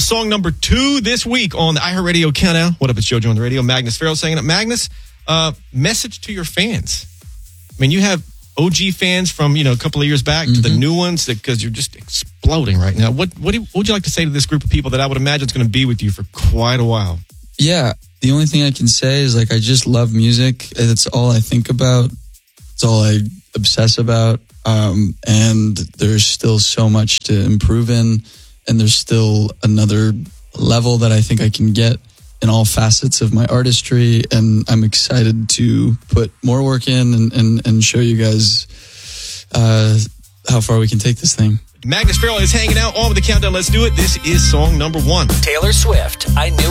song number 2 this week on the iHeartRadio Countdown. What up, it's JoJo on the radio. Magnus Farrell saying it. Magnus, message to your fans. I mean, you have OG fans from, a couple of years back to the new ones because you're just exploding right now. What would you like to say to this group of people that I would imagine is going to be with you for quite a while? Yeah, the only thing I can say is, I just love music. It's all I think about. It's all I obsess about. And there's still so much to improve in. And there's still another level that I think I can get in all facets of my artistry. And I'm excited to put more work in and show you guys how far we can take this thing. Magnus Farrell is hanging out on with the Countdown. Let's do it. This is song number 1. Taylor Swift, I Knew